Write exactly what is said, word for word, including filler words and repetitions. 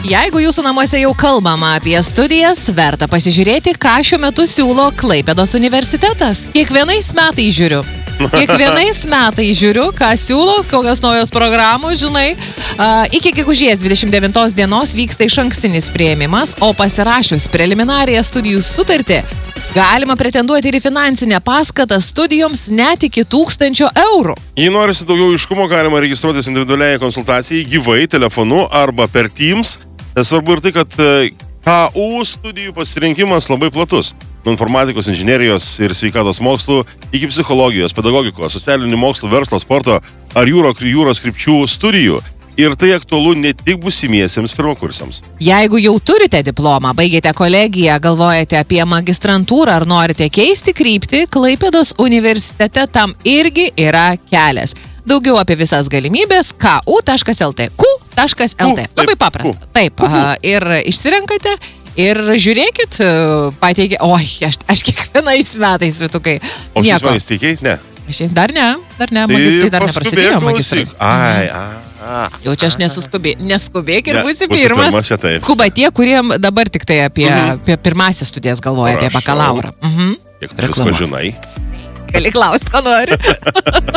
Jeigu jūsų namuose jau kalbama apie studijas, verta pasižiūrėti, ką šiuo metu siūlo Klaipėdos universitetas. Kiekvienais metais žiūriu. Kiekvienais metais žiūriu, ką siūlo, kokios naujos programos, žinai. Uh, iki gegužės dvidešimt devintos dienos vyksta išankstinis priėmimas, o pasirašius preliminariją studijų sutartį, galima pretenduoti ir į finansinę paskatą studijoms net iki tūkstančio eurų. Jei norisi daugiau aiškumo, galima registruotis individualiai konsultacijai gyvai, telefonu arba per Teams. Svarbu ir tai, kad K U studijų pasirinkimas labai platus. Nuo informatikos, inžinerijos ir sveikatos mokslų iki psichologijos, pedagogikos, socialinių mokslų, verslo, sporto ar jūro, jūros krypčių studijų. Ir tai aktualu ne tik būsimiesiems pirmakursiams. Jeigu jau turite diplomą, baigėte kolegiją, galvojate apie magistrantūrą ar norite keisti kryptį, Klaipėdos universitete tam irgi yra kelias. Daugiau apie visas galimybės ka u taškas el te. ku taškas el te. Labai paprasta. Taip, ir išsirenkate ir žiūrėkit, pateikė, oi, aš, aš kiekvienais metais, vitukai. O šis metais teikiai? Ne. Aš dar ne, dar ne, tai, tai dar neprasidėjo magistrai. Ai, ai. Jau čia aš nesuskubė, neskubėk ir ne, būsi pirmas. pirmas Kuba tie, kuriem dabar tik tai apie, uh-huh. apie pirmasis studijas galvoja, apie bakalaurą. Uh-huh. Kiek tu visko žinai? Gali klausti, ko nori.